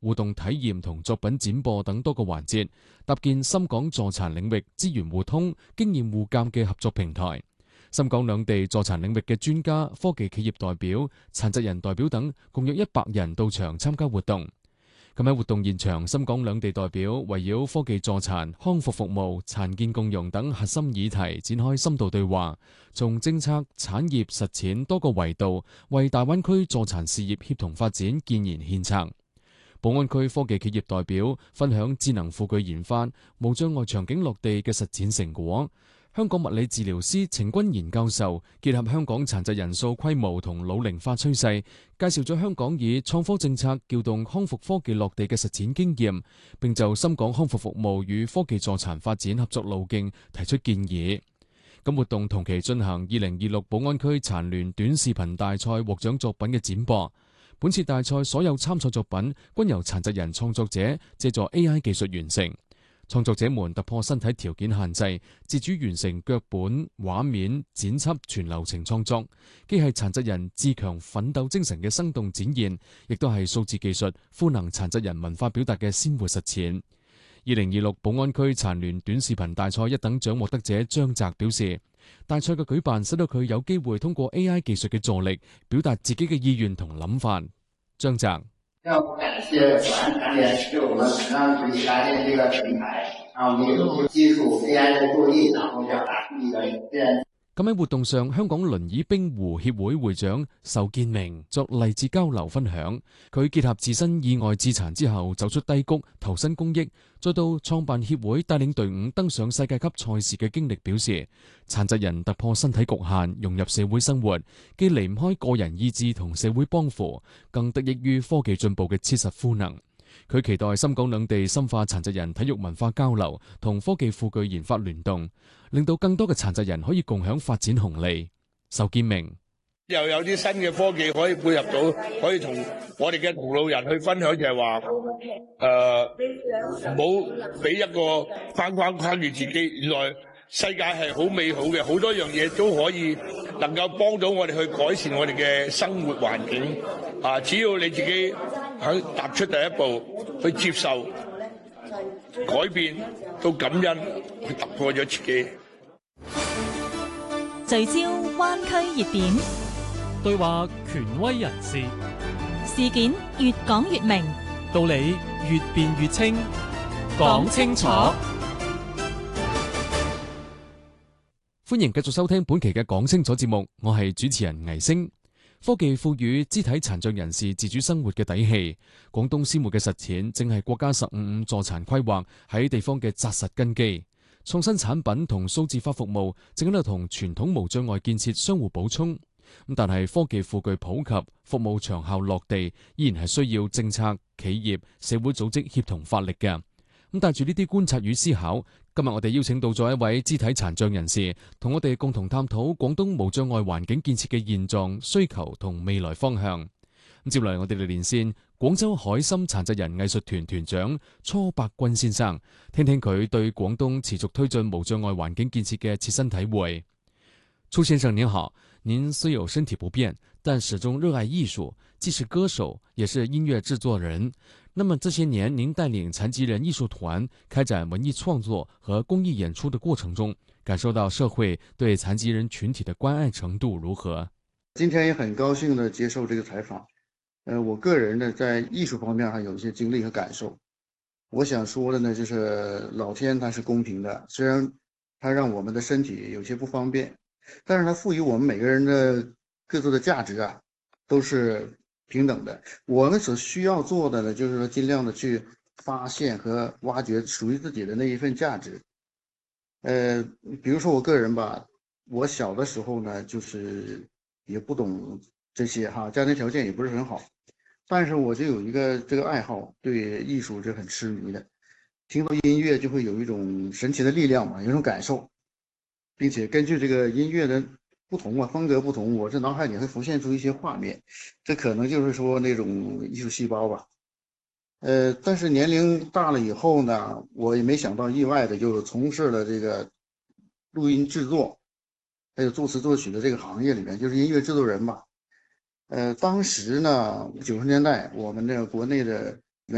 互動體驗同作品展播等多個環節，搭建深港助殘領域資源互通、經驗互鑑嘅合作平台。深港兩地助殘領域嘅專家、科技企業代表、殘疾人代表等共約100人到場參加活動。咁喺活動現場，深港兩地代表圍繞科技助殘、康復服務、殘健共融等核心議題展開深度對話，從政策、產業、實踐多個維度為大灣區助殘事業協同發展建言獻策。寶安區科技企業代表分享智能輔具研發、無障礙場景落地嘅實踐成果。香港物理治療師程君賢教授結合香港殘疾人數規模同老齡化趨勢，介紹咗香港以創科政策撬動康復科技落地嘅實踐經驗，並就深港康復服務與科技助殘發展合作路徑提出建議。咁活動同期進行2026寶安區殘聯短視頻大賽獲獎作品嘅展播。本次大賽所有參賽作品均由殘疾人創作者借助 AI 技術完成。創作者們突破身體條件限制，自主完成腳本、畫面、剪輯全流程創作，既係殘疾人自強奮鬥精神嘅生動展現，亦都係數字技術賦能殘疾人文化表達嘅鮮活實踐。2026寶安區殘聯短視頻大賽一等獎獲得者張澤表示，大賽嘅舉辦使到佢有機會通過 AI 技術嘅助力，表達自己嘅意願同諗法。張澤。 要感謝寶安殘聯對我們殘障學習搭建這個平台，然後我們有技術 AI 的助力，然後表達自己的意見。 咁喺活動上，香港輪椅冰壺協會會長仇建明作勵志交流分享。佢結合自身意外致殘之後走出低谷，投身公益，再到創辦協會帶領隊伍登上世界級賽事嘅經歷，表示殘疾人突破身體局限，融入社會生活，既離唔開個人意志同社會幫扶，更得益於科技進步嘅切實賦能。佢期待深港兩地深化殘疾人體育文化交流同科技輔具研發聯動，令到更多嘅殘疾人可以共享發展紅利。仇建明又有啲新嘅科技可以配合到，可以同我哋嘅同路人去分享，就係話唔好俾一個框住自己，原來世界係好美好嘅，好多樣嘢都可以能夠幫到我哋去改善我哋嘅生活環境。只要你自己肯踏出第一步，去接受改變到感恩，去突破咗自己。 聚焦灣區熱點， 對話權威人士， 事件越講越明， 道理越辯越清， 講清楚。 歡迎繼續收聽本期嘅講清楚節目，我係主持人倪星。科技賦予肢體殘障人士自主生活嘅底氣，廣東鮮活嘅實踐正係國家15助殘規劃喺地方嘅紮實根基。創新產品同數字化服務正喺度同傳統無障礙建設相互補充。但係科技輔具普及、服務長效落地，依然係需要政策、企業、社會組織協同發力嘅。帶住呢啲觀察與思考，今日我哋邀請到咗一位肢體殘障人士，同我哋共同探討廣東無障礙環境建設嘅現狀、需求同未來方向。接落嚟我哋嚟連線廣州海心殘疾人藝術團團長初伯鈞先生，聽聽佢對廣東持續推進無障礙環境建設嘅切身體會。初先生您好，您雖有身體不便，但始終熱愛藝術，既是歌手，也是音樂製作人。那麼這些年，您帶領殘疾人藝術團開展文藝創作和公益演出的過程中，感受到社會對殘疾人群體的關愛程度如何？ 今天也很高興地接受這個採訪。我個人呢，在藝術方面還有一些經歷和感受。我想說的呢，就是老天它是公平的，雖然它讓我們的身體有些不方便，但是它賦予我們每個人的各自的價值啊，都是平等的。我們所需要做的呢，就是說盡量的去發現和挖掘屬於自己的那一份價值。比如說我個人吧，我小的時候呢，就是也不懂這些哈，家庭條件也不是很好，但是我就有一個這個愛好，對藝術是很痴迷的。聽到音樂就會有一種神奇的力量嘛，有一種感受，並且根據這個音樂的不同啊，風格不同，我這腦海裡會浮現出一些畫面，這可能就是說那種藝術細胞吧。但是年齡大了以後呢，我也沒想到意外的就從事了這個錄音製作，還有作詞作曲的這個行業裡面，就是音樂製作人吧。當時呢，90年代我們這個國內的